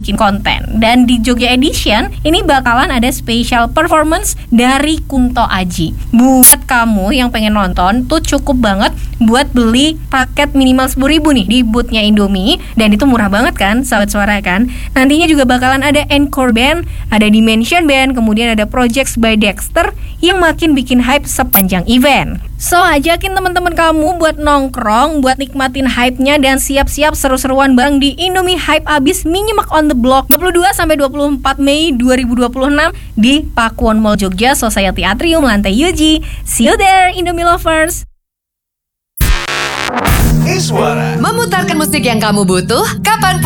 bikin konten. Dan di Jogja Edition ini bakalan ada special performance dari Kunto Aji. Buat kamu yang pengen nonton tuh cukup banget buat beli paket minimal 10.000 nih di boothnya Indomie. Dan itu murah banget kan, sahabat suara kan. Nantinya juga bakalan ada Encore Band, ada Dimension Band, kemudian ada Projects by Dexter yang makin bikin hype sepanjang event. So, ajakin teman-teman kamu buat nongkrong, buat nikmatin hype-nya dan siap-siap seru-seruan bareng di Indomie Hype Abis Minimark on the Block 22-24 Mei 2026 di Pakuwon Mall Jogja Society Atrium lantai UG. See you there, Indomie lovers. Iswara Memutarkan musik yang kamu butuh kapanpun